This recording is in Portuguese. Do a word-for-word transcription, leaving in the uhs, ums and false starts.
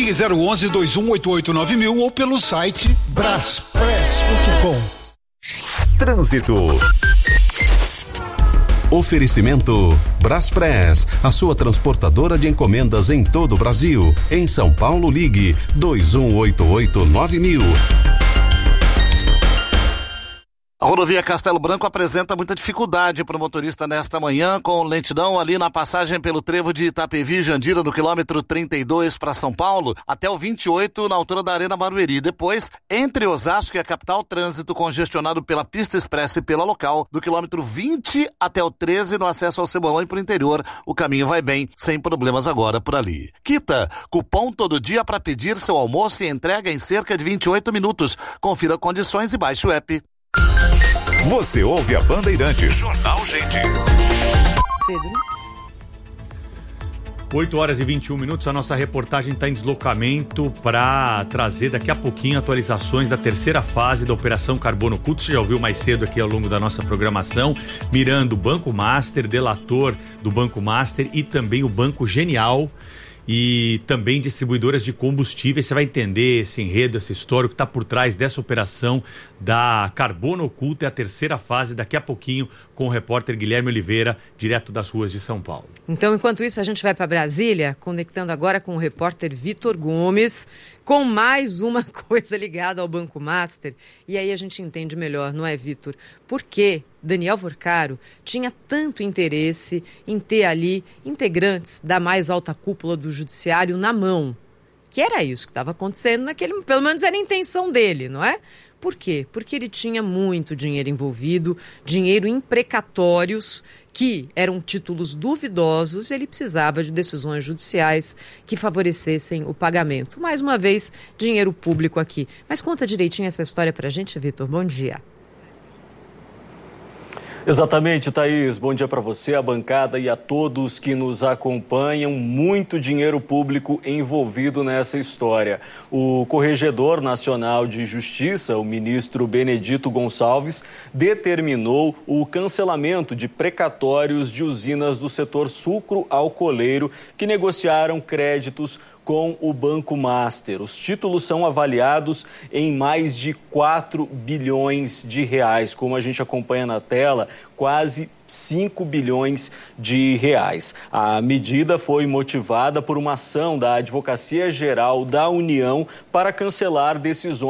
Ligue zero onze, dois um oito oito, nove mil ou pelo site braspress ponto com. Trânsito. Oferecimento Braspress, a sua transportadora de encomendas em todo o Brasil. Em São Paulo, ligue dois um oito oito, nove mil. A rodovia Castelo Branco apresenta muita dificuldade para o motorista nesta manhã, com lentidão ali na passagem pelo trevo de Itapevi, Jandira, no quilômetro trinta e dois para São Paulo, até o vinte e oito na altura da Arena Barueri. Depois, entre Osasco e a capital, trânsito congestionado pela pista expressa e pela local, do quilômetro vinte até o treze no acesso ao Cebolão e para o interior. O caminho vai bem, sem problemas agora por ali. Quita, cupom todo dia para pedir seu almoço e entrega em cerca de vinte e oito minutos. Confira condições e baixe o app. Você ouve a Bandeirantes. Jornal Gente. Pedro. oito horas e vinte e um minutos, a nossa reportagem está em deslocamento para trazer daqui a pouquinho atualizações da terceira fase da Operação Carbono Oculto. Você já ouviu mais cedo aqui ao longo da nossa programação, mirando o Banco Master, delator do Banco Master e também o Banco Genial. E também distribuidoras de combustíveis. Você vai entender esse enredo, essa história, o que está por trás dessa operação da Carbono Oculto, é a terceira fase, daqui a pouquinho, com o repórter Guilherme Oliveira, direto das ruas de São Paulo. Então, enquanto isso, a gente vai para Brasília, conectando agora com o repórter Vitor Gomes, com mais uma coisa ligada ao Banco Master. E aí a gente entende melhor, não é, Vitor? Por que Daniel Vorcaro tinha tanto interesse em ter ali integrantes da mais alta cúpula do judiciário na mão? Que era isso que estava acontecendo naquele, pelo menos era a intenção dele, não é? Por quê? Porque ele tinha muito dinheiro envolvido, dinheiro em precatórios, que eram títulos duvidosos, e ele precisava de decisões judiciais que favorecessem o pagamento. Mais uma vez, dinheiro público aqui. Mas conta direitinho essa história pra gente, Vitor. Bom dia. Exatamente, Thaís. Bom dia para você, a bancada e a todos que nos acompanham. Muito dinheiro público envolvido nessa história. O Corregedor Nacional de Justiça, o ministro Benedito Gonçalves, determinou o cancelamento de precatórios de usinas do setor sucro-alcooleiro que negociaram créditos com o Banco Master. Os títulos são avaliados em mais de quatro bilhões de reais. Como a gente acompanha na tela, quase cinco bilhões de reais. A medida foi motivada por uma ação da Advocacia Geral da União para cancelar decisões